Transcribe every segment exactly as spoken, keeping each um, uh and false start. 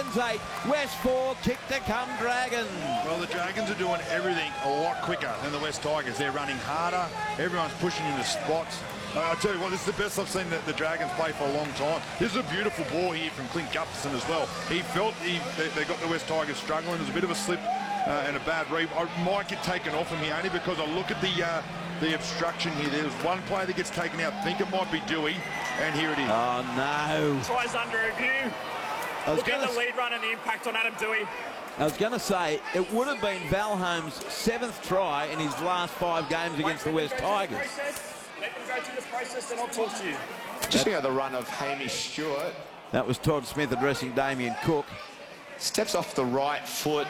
Dragons eight, West four, kick to come Dragons. Well, the Dragons are doing everything a lot quicker than the West Tigers. They're running harder. Everyone's pushing into spots. Uh, I tell you what, this is the best I've seen the, the Dragons play for a long time. This is a beautiful ball here from Clint Gutherson as well. He felt he, they, they got the West Tigers struggling. There's a bit of a slip uh, and a bad read. I might get taken off him here only because I look at the uh, the obstruction here. There's one player that gets taken out. I think it might be Dewey, and here it is. Oh, no. Tries under review. Look at the lead run and the impact on Adam Dewey. I was going to say, it would have been Val Holmes' seventh try in his last five games against the West Tigers. Let them go through the process and I'll talk to you. Just see how the run of Hamish Stewart. That was Todd Smith addressing Damien Cook. Steps off the right foot.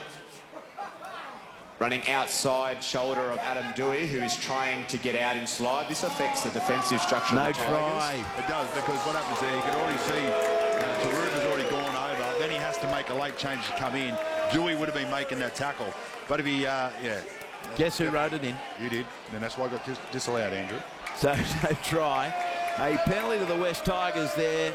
Running outside shoulder of Adam Dewey, who is trying to get out in slide. This affects the defensive structure no of the Tigers. It does, because what happens there, you can already see uh, Taruna's already gone over. Then he has to make a late change to come in. Dewey would have been making that tackle. But if he, uh, yeah. Guess who wrote it in? You did. And that's why I got dis disallowed, Andrew. So, so try. A penalty to the West Tigers there.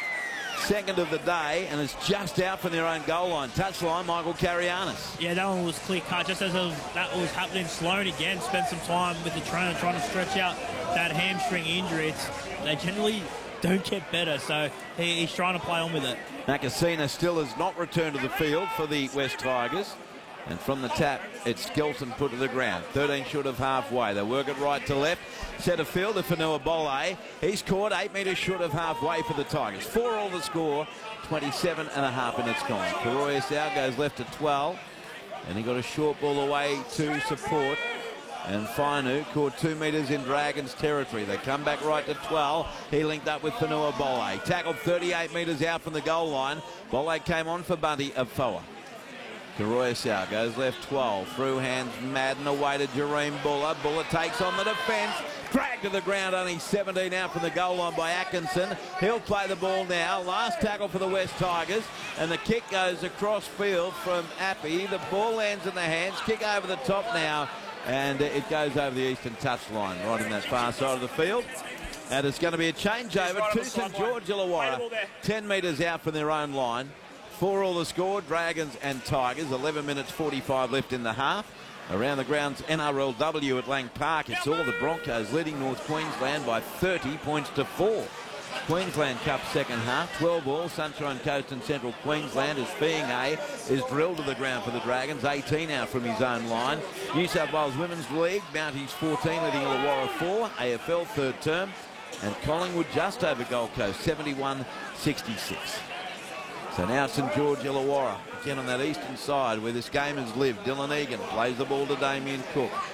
Second of the day, and it's just out from their own goal line. Touchline, Michael Carianis. Yeah, that one was clear cut. Just as it was, that was happening, Sloan again spent some time with the trainer trying to stretch out that hamstring injury. It's, they generally don't get better, so he, he's trying to play on with it. Nakasina still has not returned to the field for the West Tigers. And from the tap, it's Skelton put to the ground. thirteen short of halfway. They work it right to left. Centre fielder Fanua Bole. He's caught eight metres short of halfway for the Tigers. Four all the score. twenty-seven and a half minutes gone. Karoya Sau goes left to twelve. And he got a short ball away to support. And Fainu caught two metres in Dragons territory. They come back right to twelve. He linked up with Fanua Bole. Tackled thirty-eight metres out from the goal line. Bole came on for Bunty of Foa. Karoya Sau goes left twelve. Through hands Madden away to Jareem Buller. Buller takes on the defence. Dragged to the ground, only seventeen out from the goal line by Atkinson. He'll play the ball now. Last tackle for the West Tigers. And the kick goes across field from Appy. The ball lands in the hands. Kick over the top now. And it goes over the eastern touchline, right in that far side of the field. And it's going to be a changeover to St George Illawarra. ten metres out from their own line. Four all the score, Dragons and Tigers. eleven minutes forty-five left in the half. Around the grounds, N R L W at Lang Park. It's all the Broncos leading North Queensland by thirty points to four. Queensland Cup second half, twelve all. Sunshine Coast and Central Queensland as Fiingay is drilled to the ground for the Dragons. eighteen out from his own line. New South Wales Women's League, Mounties fourteen leading Illawarra four. A F L third term. And Collingwood just over Gold Coast, seventy-one sixty-six. So now St George Illawarra, again on that eastern side where this game has lived. Dylan Egan plays the ball to Damien Cook.